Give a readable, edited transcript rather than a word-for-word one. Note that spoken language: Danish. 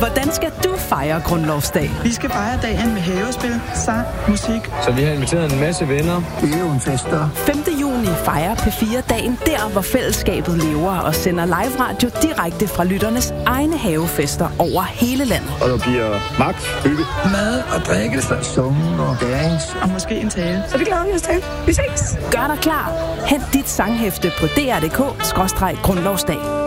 Hvordan skal du fejre Grundlovsdag? Vi skal fejre dagen med havespil, sang, musik. Så vi har inviteret en masse venner. Det er jo en fester. 5. juni fejrer P4 dagen der, hvor fællesskabet lever og sender live radio direkte fra lytternes egne havefester over hele landet. Og der bliver max, hygge, Mad og drikke, summen og dance. Og måske en tale. Så det glæder vi os til. Vi ses. Gør dig klar. Hent dit sanghæfte på dr.dk/grundlovsdag.